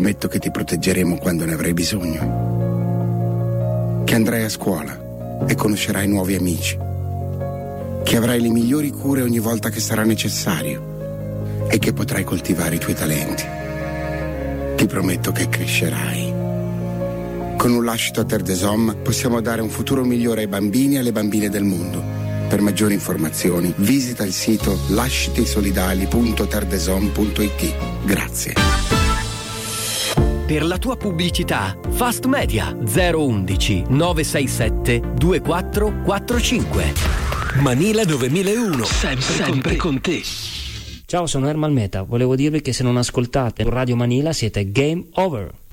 prometto che ti proteggeremo quando ne avrai bisogno. Che andrai a scuola e conoscerai nuovi amici. Che avrai le migliori cure ogni volta che sarà necessario e che potrai coltivare i tuoi talenti. Ti prometto che crescerai. Con un lascito a Terre des Hommes possiamo dare un futuro migliore ai bambini e alle bambine del mondo. Per maggiori informazioni visita il sito lascitisolidali.terdesom.it. Grazie. Per la tua pubblicità, Fast Media 011 967 2445. Manila 9001. Sempre con te. Ciao, sono Ermal Meta. Volevo dirvi che se non ascoltate Radio Manila siete game over.